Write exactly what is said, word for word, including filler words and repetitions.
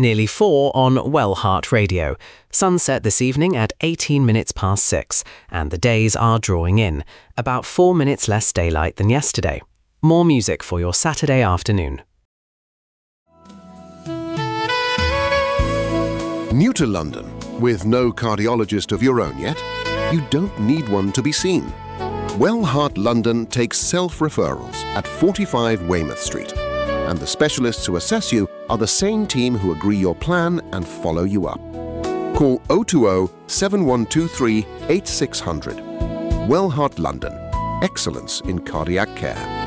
Nearly four on Well Heart Radio. Sunset this evening at eighteen minutes past six, and the days are drawing in. About four minutes less daylight than yesterday. More music for your Saturday afternoon. New to London, with no cardiologist of your own yet? You don't need one to be seen. Well Heart London takes self-referrals at forty-five Weymouth Street, and the specialists who assess you are the same team who agree your plan and follow you up. Call oh two oh, seven one two three, eight six zero zero. Well Heart London. Excellence in cardiac care.